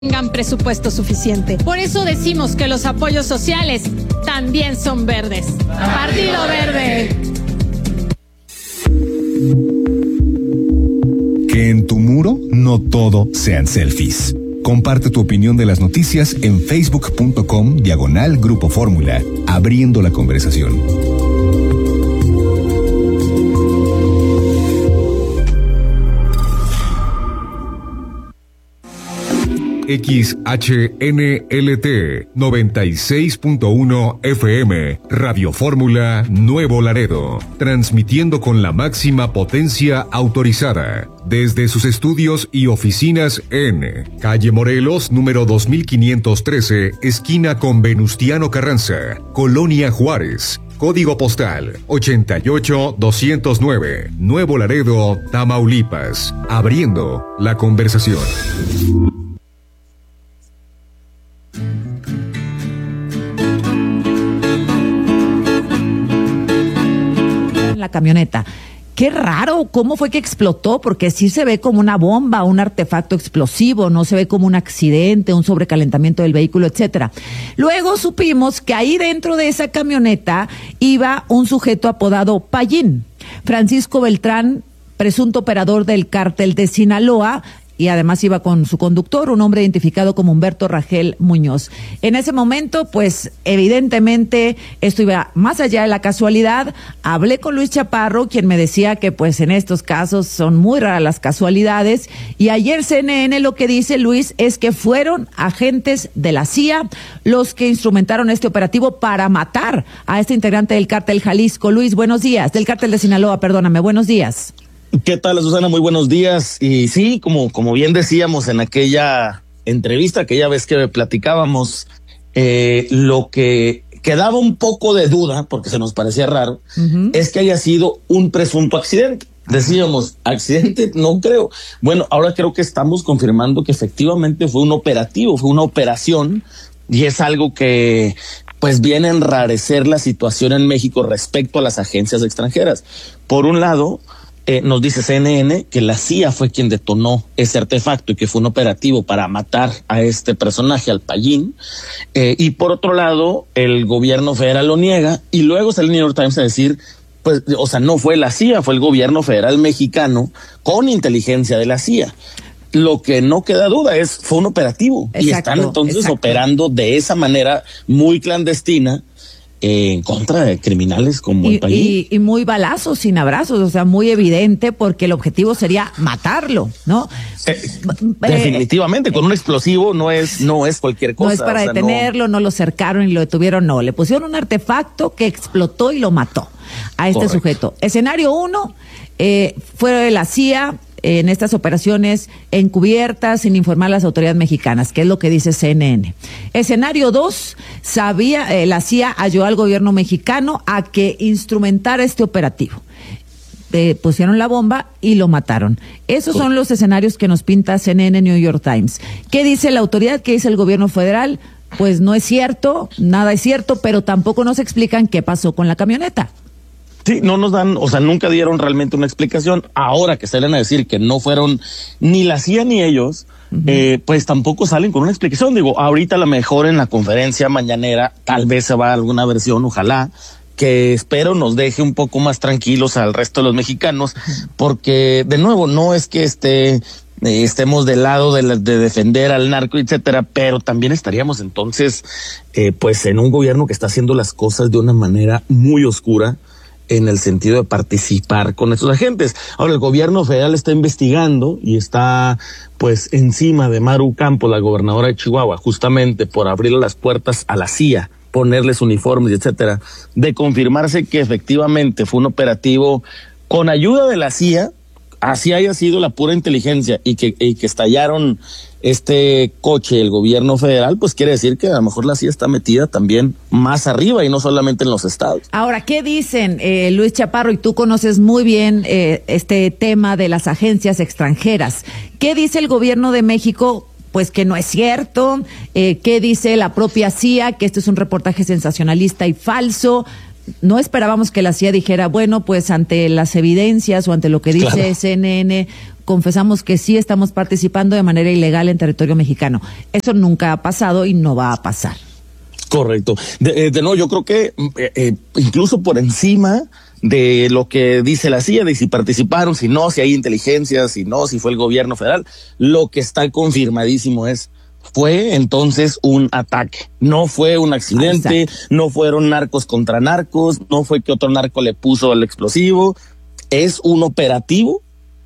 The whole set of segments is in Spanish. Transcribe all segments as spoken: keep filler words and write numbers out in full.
tengan presupuesto suficiente. Por eso decimos que los apoyos sociales también son verdes. Partido Verde. Que en tu muro no todo sean selfies. Comparte tu opinión de las noticias en facebook.com diagonal Grupo Fórmula, abriendo la conversación. X H N L T noventa y seis punto uno F M, Radio Fórmula Nuevo Laredo, transmitiendo con la máxima potencia autorizada desde sus estudios y oficinas en Calle Morelos, número dos mil quinientos trece, esquina con Venustiano Carranza, Colonia Juárez. Código postal ochenta y ocho doscientos nueve, Nuevo Laredo, Tamaulipas, abriendo la conversación. La camioneta. Qué raro, ¿cómo fue que explotó? Porque sí se ve como una bomba, un artefacto explosivo, no se ve como un accidente, un sobrecalentamiento del vehículo, etcétera. Luego supimos que ahí dentro de esa camioneta iba un sujeto apodado Payín, Francisco Beltrán, presunto operador del cártel de Sinaloa, y además iba con su conductor, un hombre identificado como Humberto Rangel Muñoz. En ese momento, pues, evidentemente, esto iba más allá de la casualidad. Hablé con Luis Chaparro, quien me decía que, pues, en estos casos son muy raras las casualidades. Y ayer C N N lo que dice, Luis, es que fueron agentes de la C I A los que instrumentaron este operativo para matar a este integrante del cártel Jalisco. Luis, buenos días. Del cártel de Sinaloa, perdóname, buenos días. ¿Qué tal, Susana? Muy buenos días. Y sí, como, como bien decíamos en aquella entrevista, aquella vez que platicábamos, eh, lo que quedaba un poco de duda, porque se nos parecía raro, uh-huh. es que haya sido un presunto accidente. Decíamos, accidente, no creo. Bueno, ahora creo que estamos confirmando que efectivamente fue un operativo, fue una operación, y es algo que pues viene a enrarecer la situación en México respecto a las agencias extranjeras. Por un lado, Eh, nos dice C N N que la C I A fue quien detonó ese artefacto y que fue un operativo para matar a este personaje, al Payín, eh, y por otro lado el gobierno federal lo niega, y luego sale el New York Times a decir, pues, o sea, no fue la C I A, fue el gobierno federal mexicano con inteligencia de la C I A. Lo que no queda duda es, fue un operativo. Exacto, y están entonces exacto. operando de esa manera muy clandestina en contra de criminales como y, el país. Y, y muy balazos sin abrazos, o sea, muy evidente, porque el objetivo sería matarlo, ¿no? Eh, definitivamente, con un explosivo no es no es cualquier cosa. No es para o sea, detenerlo, no... no lo cercaron y lo detuvieron, no. Le pusieron un artefacto que explotó y lo mató a este Correcto. Sujeto. Escenario uno, eh, fue de la C I A, en estas operaciones encubiertas sin informar a las autoridades mexicanas, que es lo que dice C N N. Escenario dos, sabía, eh, la C I A ayudó al gobierno mexicano a que instrumentara este operativo. Eh, pusieron la bomba y lo mataron. Esos son los escenarios que nos pinta C N N New York Times. ¿Qué dice la autoridad? ¿Qué dice el gobierno federal? Pues no es cierto, nada es cierto, pero tampoco nos explican qué pasó con la camioneta. Sí, no nos dan, o sea, nunca dieron realmente una explicación. Ahora que salen a decir que no fueron ni la C I A ni ellos, uh-huh. eh, pues tampoco salen con una explicación. Digo, ahorita a lo mejor en la conferencia mañanera tal vez se va a alguna versión, ojalá, que espero nos deje un poco más tranquilos al resto de los mexicanos, porque de nuevo no es que esté... Eh, estemos del lado de, la, de defender al narco, etcétera, pero también estaríamos entonces, eh, pues en un gobierno que está haciendo las cosas de una manera muy oscura, en el sentido de participar con estos agentes. Ahora, el gobierno federal está investigando y está, pues, encima de Maru Campos, la gobernadora de Chihuahua, justamente por abrir las puertas a la C I A, ponerles uniformes, etcétera, de confirmarse que efectivamente fue un operativo con ayuda de la C I A, así haya sido la pura inteligencia y que, y que estallaron este coche el gobierno federal, pues quiere decir que a lo mejor la C I A está metida también más arriba y no solamente en los estados. Ahora, ¿qué dicen, eh, Luis Chaparro? Y tú conoces muy bien eh, este tema de las agencias extranjeras. ¿Qué dice el gobierno de México? Pues que no es cierto. Eh, ¿Qué dice la propia C I A? Que esto es un reportaje sensacionalista y falso. no esperábamos que la C I A dijera, bueno, pues ante las evidencias o ante lo que dice claro. C N N, confesamos que sí estamos participando de manera ilegal en territorio mexicano. Eso nunca ha pasado y no va a pasar. Correcto. De, de no, yo creo que eh, eh, incluso por encima de lo que dice la C I A, de si participaron, si no, si hay inteligencia, si no, si fue el gobierno federal, lo que está confirmadísimo es, fue entonces un ataque, no fue un accidente, Exacto. no fueron narcos contra narcos, no fue que otro narco le puso el explosivo, es un operativo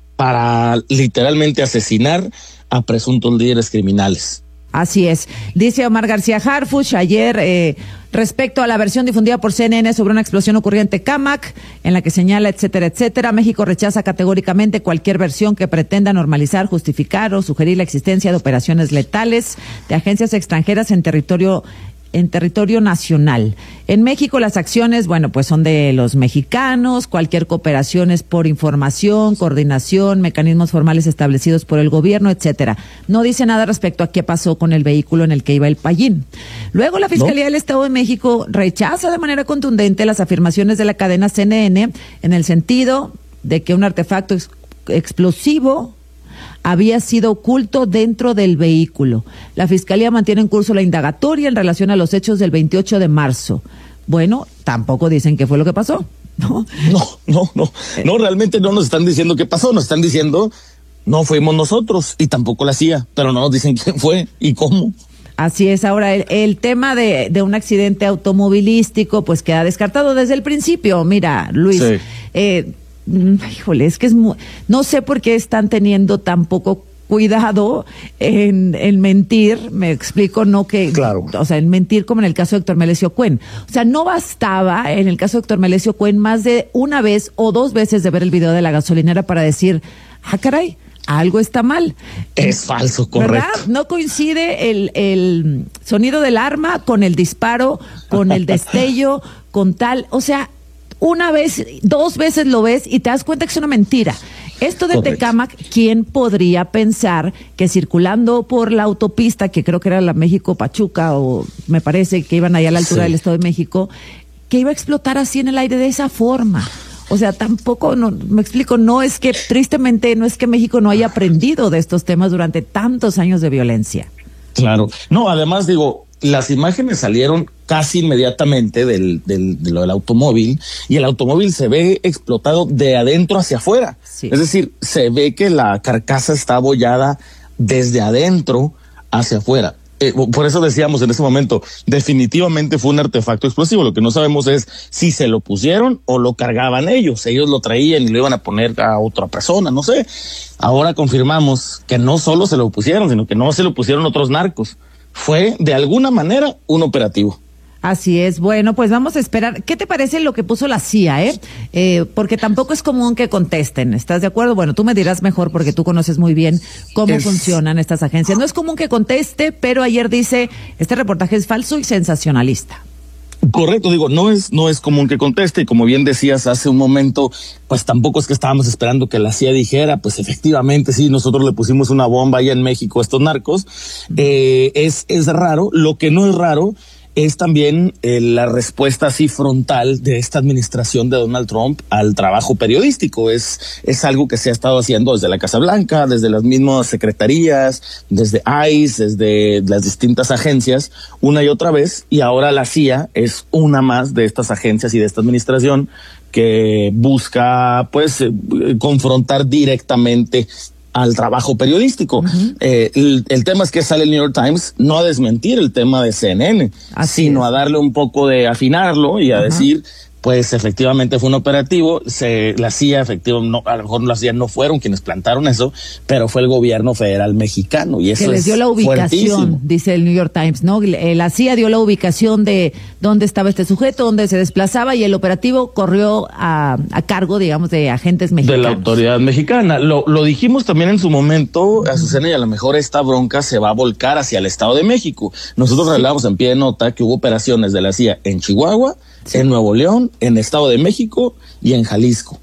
para literalmente asesinar a presuntos líderes criminales. Así es. Dice Omar García Harfuch ayer eh, respecto a la versión difundida por C N N sobre una explosión ocurrida en Tecámac, en la que señala, etcétera, etcétera. México rechaza categóricamente cualquier versión que pretenda normalizar, justificar o sugerir la existencia de operaciones letales de agencias extranjeras en territorio en territorio nacional. En México las acciones, bueno, pues son de los mexicanos, cualquier cooperación es por información, coordinación, mecanismos formales establecidos por el gobierno, etcétera. No dice nada respecto a qué pasó con el vehículo en el que iba el Payín. Luego la Fiscalía ¿No? del Estado de México rechaza de manera contundente las afirmaciones de la cadena C N N en el sentido de que un artefacto ex- explosivo había sido oculto dentro del vehículo. La Fiscalía mantiene en curso la indagatoria en relación a los hechos del veintiocho de marzo. Bueno, tampoco dicen qué fue lo que pasó, ¿no? No, no, no. No, realmente no nos están diciendo qué pasó, nos están diciendo no fuimos nosotros y tampoco la C I A, pero no nos dicen quién fue y cómo. Así es. Ahora, el, el tema de, de un accidente automovilístico, pues queda descartado desde el principio. Mira, Luis, sí. eh, híjole, es que es muy, no sé por qué están teniendo tan poco cuidado en, en mentir, me explico, no que, claro. o sea, en mentir como en el caso de Héctor Melesio Cuen. O sea, no bastaba en el caso de Héctor Melesio Cuen más de una vez o dos veces de ver el video de la gasolinera para decir, ah, caray, algo está mal. Es falso, correcto. ¿Verdad? No coincide el, el sonido del arma con el disparo, con el destello, con tal, o sea, una vez, dos veces lo ves y te das cuenta que es una mentira. Esto de Correcto. Tecámac, ¿quién podría pensar que circulando por la autopista, que creo que era la México-Pachuca, o me parece que iban allá a la altura sí. del Estado de México, que iba a explotar así en el aire de esa forma? O sea, tampoco, no, me explico, no es que, tristemente, no es que México no haya aprendido de estos temas durante tantos años de violencia. Claro. No, además, digo, las imágenes salieron casi inmediatamente del, del, de lo del automóvil y el automóvil se ve explotado de adentro hacia afuera. Sí. Es decir, se ve que la carcasa está abollada desde adentro hacia afuera. Eh, por eso decíamos en ese momento, definitivamente fue un artefacto explosivo. Lo que no sabemos es si se lo pusieron o lo cargaban ellos. Ellos lo traían y lo iban a poner a otra persona, no sé. Ahora confirmamos que no solo se lo pusieron, sino que no se lo pusieron otros narcos. Fue de alguna manera un operativo. Así es. Bueno, pues vamos a esperar. ¿Qué te parece lo que puso la C I A, eh? eh? Porque tampoco es común que contesten. ¿Estás de acuerdo? Bueno, tú me dirás mejor porque tú conoces muy bien cómo es... funcionan estas agencias. No es común que conteste, pero ayer dice, este reportaje es falso y sensacionalista. Correcto, digo, no es, no es común que conteste, y como bien decías hace un momento, pues tampoco es que estábamos esperando que la C I A dijera, pues efectivamente sí, nosotros le pusimos una bomba allá en México a estos narcos. Eh, es, es raro. Lo que no es raro es también eh, la respuesta así frontal de esta administración de Donald Trump al trabajo periodístico. Es, es algo que se ha estado haciendo desde la Casa Blanca, desde las mismas secretarías, desde I C E, desde las distintas agencias, una y otra vez, y ahora la C I A es una más de estas agencias y de esta administración que busca, pues, eh, confrontar directamente al trabajo periodístico. Uh-huh. Eh, el, el tema es que sale el New York Times no a desmentir el tema de C N N, Así sino es. a darle un poco de afinarlo y a uh-huh. decir, pues efectivamente fue un operativo, se, la C I A, efectivamente, no, a lo mejor la C I A no fueron quienes plantaron eso, pero fue el gobierno federal mexicano y eso que les dio es la ubicación, dice el New York Times, ¿no? La C I A dio la ubicación de dónde estaba este sujeto, dónde se desplazaba y el operativo corrió a, a cargo, digamos, de agentes mexicanos. De la autoridad mexicana. Lo, lo dijimos también en su momento, Azucena, y a lo mejor esta bronca se va a volcar hacia el Estado de México. Nosotros sí. revelamos en pie de nota que hubo operaciones de la C I A en Chihuahua, sí. en Nuevo León, en Estado de México y en Jalisco.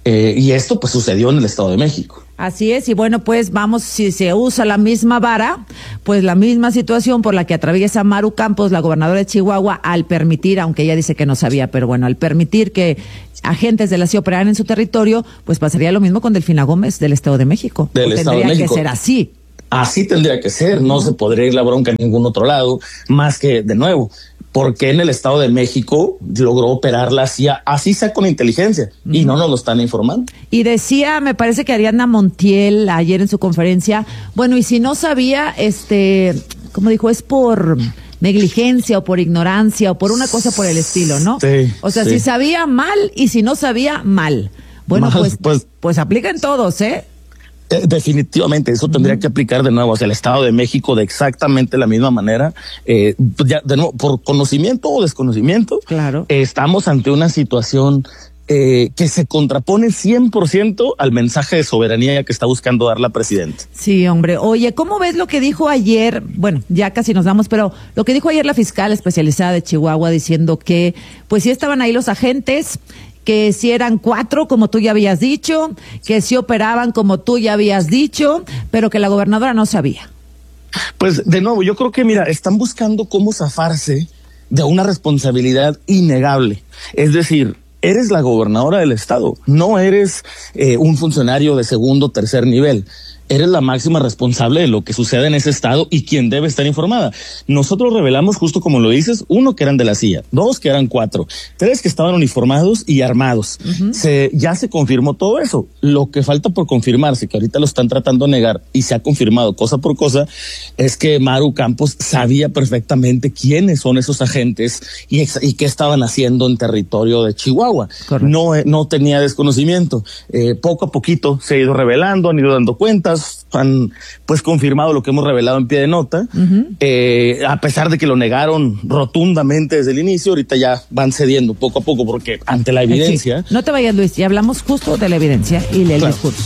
Eh, y esto pues sucedió en el Estado de México. Así es, y bueno, pues vamos, si se usa la misma vara, pues la misma situación por la que atraviesa Maru Campos, la gobernadora de Chihuahua, al permitir, aunque ella dice que no sabía, pero bueno, al permitir que agentes de la C I A operaran en su territorio, pues pasaría lo mismo con Delfina Gómez del Estado de México. Del Estado de México. Tendría que ser así. Así tendría que ser, no se podría ir la bronca a ningún otro lado, más que, de nuevo, porque en el Estado de México logró operar la C I A, así sea con inteligencia, uh-huh. y no nos lo están informando. Y decía, me parece que Ariadna Montiel ayer en su conferencia, bueno, y si no sabía, este, como dijo, es por negligencia o por ignorancia o por una cosa por el estilo, ¿no? Sí, o sea, sí. si sabía mal y si no sabía mal. Bueno, mal, pues, pues, pues aplican todos, ¿eh? Definitivamente, eso tendría uh-huh. que aplicar de nuevo hacia el Estado de México de exactamente la misma manera. Eh, ya, de nuevo, por conocimiento o desconocimiento, claro. eh, estamos ante una situación eh, que se contrapone cien por ciento al mensaje de soberanía que está buscando dar la presidenta. Sí, hombre. Oye, ¿cómo ves lo que dijo ayer? Bueno, ya casi nos vamos, pero lo que dijo ayer la fiscal especializada de Chihuahua diciendo que, pues sí estaban ahí los agentes, que si eran cuatro, como tú ya habías dicho, que si operaban como tú ya habías dicho, pero que la gobernadora no sabía. Pues de nuevo, yo creo que mira, están buscando cómo zafarse de una responsabilidad innegable. Es decir, eres la gobernadora del estado, no eres eh, un funcionario de segundo o tercer nivel. Eres la máxima responsable de lo que sucede en ese estado y quien debe estar informada. Nosotros revelamos, justo como lo dices, uno, que eran de la C I A, dos, que eran cuatro, tres, que estaban uniformados y armados. Uh-huh. Se, ya se confirmó todo eso. Lo que falta por confirmarse, que ahorita lo están tratando de negar y se ha confirmado cosa por cosa, es que Maru Campos sabía perfectamente quiénes son esos agentes y, ex, y qué estaban haciendo en territorio de Chihuahua. No, no tenía desconocimiento. Eh, poco a poquito se ha ido revelando, han ido dando cuentas, han pues confirmado lo que hemos revelado en pie de nota, uh-huh. eh, a pesar de que lo negaron rotundamente desde el inicio, ahorita ya van cediendo poco a poco porque ante la evidencia. Sí. No te vayas, Luis, ya hablamos justo de la evidencia y del claro. discurso.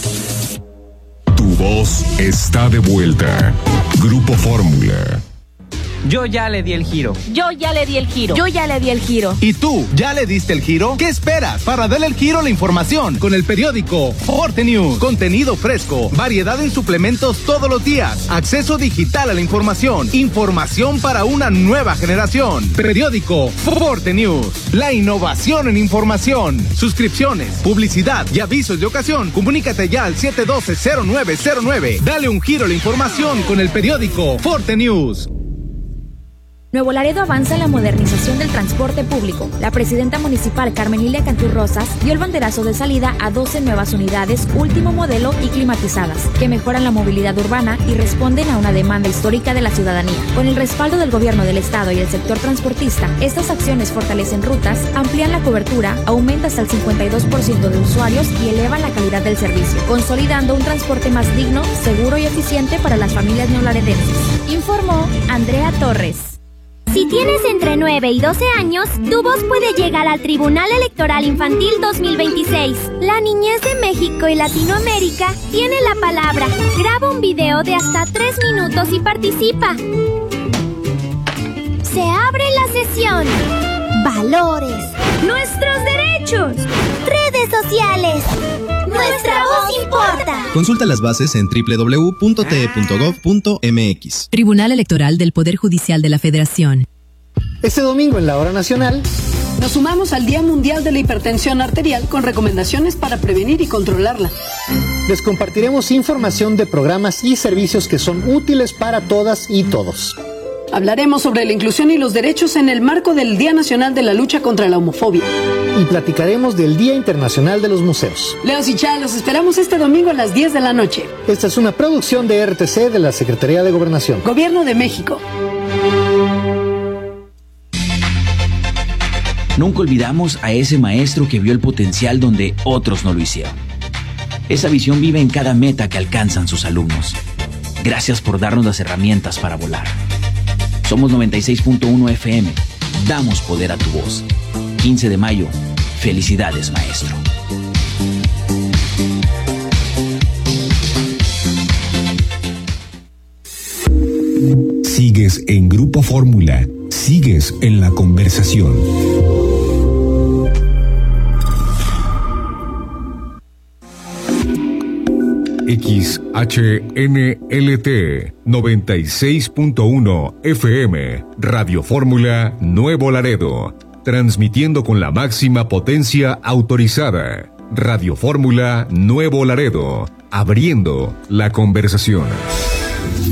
Tu voz está de vuelta. Grupo Fórmula. Yo ya le di el giro. Yo ya le di el giro. Yo ya le di el giro. ¿Y tú ya le diste el giro? ¿Qué esperas para darle el giro a la información? Con el periódico Forte News. Contenido fresco, variedad en suplementos todos los días, acceso digital a la información, información para una nueva generación. Periódico Forte News. La innovación en información. Suscripciones, publicidad y avisos de ocasión. Comunícate ya al siete uno dos cero nueve cero nueve. Dale un giro a la información con el periódico Forte News. Nuevo Laredo avanza en la modernización del transporte público. La presidenta municipal Carmen Lilia Cantú Rosas dio el banderazo de salida a doce nuevas unidades último modelo y climatizadas, que mejoran la movilidad urbana y responden a una demanda histórica de la ciudadanía. Con el respaldo del gobierno del estado y el sector transportista, estas acciones fortalecen rutas, amplían la cobertura, aumentan hasta el cincuenta y dos por ciento de usuarios y elevan la calidad del servicio, consolidando un transporte más digno, seguro y eficiente para las familias neolaredenses. Informó Andrea Torres. Si tienes entre nueve y doce años, tu voz puede llegar al Tribunal Electoral Infantil dos mil veintiséis. La niñez de México y Latinoamérica tiene la palabra. Graba un video de hasta tres minutos y participa. Se abre la sesión. Valores. Nuestros derechos. Redes sociales. Nuestra voz importa. Consulta las bases en doble u doble u doble u punto t e punto gov punto m x. Tribunal Electoral del Poder Judicial de la Federación. Este domingo en la Hora Nacional nos sumamos al Día Mundial de la Hipertensión Arterial con recomendaciones para prevenir y controlarla. Les compartiremos información de programas y servicios que son útiles para todas y todos. Hablaremos sobre la inclusión y los derechos en el marco del Día Nacional de la Lucha contra la Homofobia. Y platicaremos del Día Internacional de los Museos. Leos y Chá, los esperamos este domingo a las diez de la noche. Esta es una producción de R T C de la Secretaría de Gobernación. Gobierno de México. Nunca olvidamos a ese maestro que vio el potencial donde otros no lo hicieron. Esa visión vive en cada meta que alcanzan sus alumnos. Gracias por darnos las herramientas para volar. Somos noventa y seis punto uno F M. Damos poder a tu voz. quince de mayo. Felicidades, maestro. Sigues en Grupo Fórmula. Sigues en la conversación. X H N L T noventa y seis punto uno F M, Radio Fórmula Nuevo Laredo, transmitiendo con la máxima potencia autorizada. Radio Fórmula Nuevo Laredo, abriendo la conversación.